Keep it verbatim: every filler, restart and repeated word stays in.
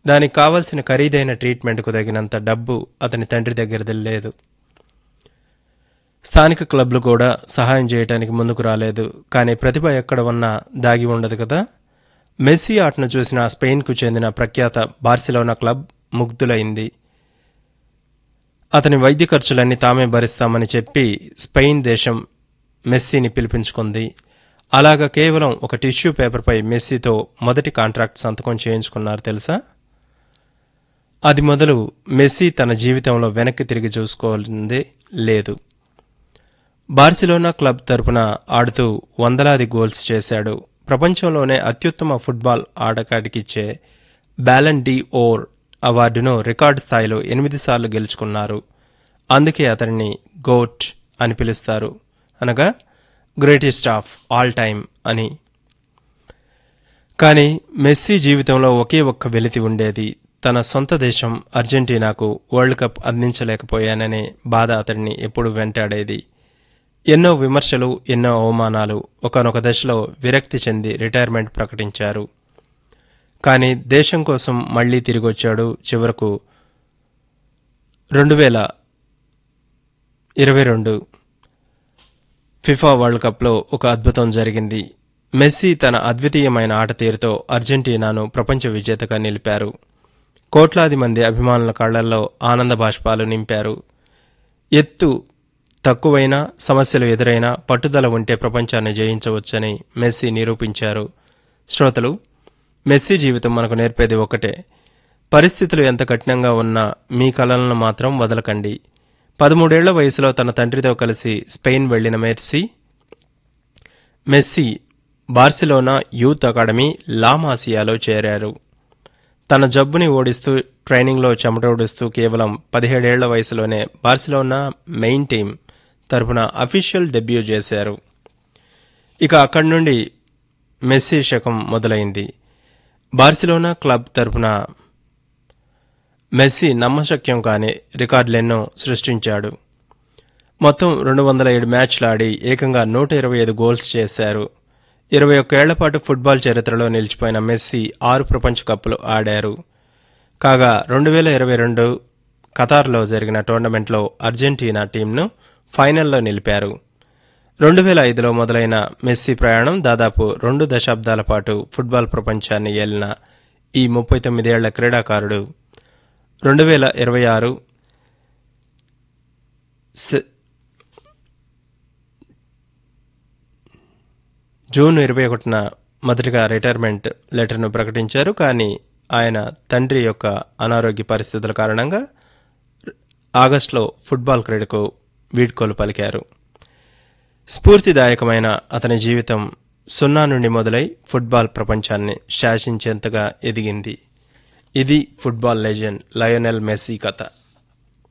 దానికి కావలసిన ఖరీదైన ట్రీట్మెంట్కు తగినంత డబ్బు అతని తండ్రి దగ్గర లేదు. స్థానిక క్లబ్లు కూడా సహాయం చేయడానికి ముందుకు రాలేదు. కానీ ప్రతిభ ఎక్కడ ఉన్నా దాగి ఉండదు కదా. మెస్సీ ఆటను చూసిన స్పెయిన్కు చెందిన ప్రఖ్యాత బార్సిలోనా క్లబ్ ముగ్ధులైంది. అతని వైద్య ఖర్చులన్నీ తామే భరిస్తామని చెప్పి స్పెయిన్ దేశం మెస్సీని పిలిపించుకుంది. అలాగా కేవలం ఒక టిష్యూ పేపర్పై మెస్సీతో మొదటి కాంట్రాక్ట్ సంతకం చేయించుకున్నారు తెలుసా. అది మొదలు మెస్సీ తన జీవితంలో వెనక్కి తిరిగి చూసుకోవాల్సిందే లేదు. బార్సిలోనా క్లబ్ తరపున ఆడుతూ వందలాది గోల్స్ చేశాడు. ప్రపంచంలోనే అత్యుత్తమ ఫుట్బాల్ ఆటగాడికిచ్చే బ్యాలన్ డి ఓర్ అవార్డును రికార్డు స్థాయిలో ఎనిమిది సార్లు గెలుచుకున్నారు. అందుకే అతన్ని గోట్ అని పిలుస్తారు, అనగా గ్రేటెస్ట్ ఆఫ్ ఆల్ టైమ్ అని. కానీ మెస్సీ జీవితంలో ఒకే ఒక్క వెలితి ఉండేది. తన సొంత దేశం అర్జెంటీనాకు వరల్డ్ కప్ అందించలేకపోయాననే బాధ అతడిని ఎప్పుడూ వెంటాడేది. ఎన్నో విమర్శలు, ఎన్నో అవమానాలు. ఒకనొక దశలో విరక్తి చెంది రిటైర్మెంట్ ప్రకటించారు. కానీ దేశం కోసం మళ్లీ తిరిగొచ్చాడు. చివరకు రెండు వేల ఇరవై రెండు ఫిఫా వరల్డ్ కప్లో ఒక అద్భుతం జరిగింది. మెస్సీ తన అద్వితీయమైన ఆట తీరుతో అర్జెంటీనాను ప్రపంచ విజేతగా నిలిపారు. కోట్లాది మంది అభిమానుల కళ్లల్లో ఆనంద బాష్పాలు నింపారు. ఎత్తు తక్కువైనా, సమస్యలు ఎదురైనా పట్టుదల ఉంటే ప్రపంచాన్ని జయించవచ్చని మెస్సీ నిరూపించారు. శ్రోతలు, మెస్సీ జీవితం మనకు నేర్పేది ఒకటే: పరిస్థితులు ఎంత కఠినంగా ఉన్నా మీ కలలను మాత్రం వదలకండి. పదమూడేళ్ల వయసులో తన తండ్రితో కలిసి స్పెయిన్ వెళ్లిన messy messy Barcelona youth academy లా మాసియాలో చేరారు. తన జబ్బుని ఓడిస్తూ, ట్రైనింగ్లో చెమటోడుస్తూ కేవలం పదిహేడేళ్ల వయసులోనే బార్సిలోనా మెయిన్ టీం తరపున అఫీషియల్ డెబ్యూ చేశారు. ఇక అక్కడి నుండి మెస్సీ శకం మొదలైంది. బార్సిలోనా క్లబ్ తరపున మెస్సీ నమ్మశక్యం కాని రికార్డులెన్నో సృష్టించాడు. మొత్తం రెండు వందల ఏడు మ్యాచ్లాడి ఏకంగా నూట ఇరవై ఐదు గోల్స్ చేశారు. ఇరవై ఒక్క ఏళ్ల పాటు ఫుట్బాల్ చరిత్రలో నిలిచిపోయిన మెస్సీ ఆరు ప్రపంచ కప్పులు ఆడారు. కాగా రెండు వేల ఇరవై రెండు ఖతార్లో జరిగిన టోర్నమెంట్లో అర్జెంటీనా టీంను ఫైనల్లో నిలిపారు. రెండు వేల ఐదులో మొదలైన మెస్సీ ప్రయాణం దాదాపు రెండు దశాబ్దాల పాటు ఫుట్బాల్ ప్రపంచాన్ని ఏలిన ఈ ముప్పై తొమ్మిదేళ్ల క్రీడాకారుడు రెండు వేల ఇరవై ఆరు జూన్ ఇరవై ఒకటిన మొదటిగా రిటైర్మెంట్ లెటర్ను ప్రకటించారు. కానీ ఆయన తండ్రి యొక్క అనారోగ్య పరిస్థితుల కారణంగా ఆగస్టులో ఫుట్బాల్ క్రీడకు వీడ్కోలు పలికారు. స్ఫూర్తిదాయకమైన అతని జీవితం సున్నా నుండి మొదలై ఫుట్బాల్ ప్రపంచాన్ని శాసించేంతగా ఎదిగింది. ఇది ఫుట్బాల్ లెజెండ్ లయోనెల్ మెస్సీ కథ.